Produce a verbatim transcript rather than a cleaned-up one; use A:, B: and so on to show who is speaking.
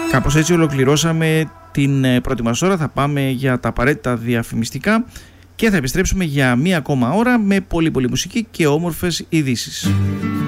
A: Κάπως έτσι ολοκληρώσαμε την πρώτη μας ώρα. Θα πάμε για τα απαραίτητα διαφημιστικά και θα επιστρέψουμε για μία ακόμα ώρα με πολύ πολύ μουσική και όμορφες ειδήσεις.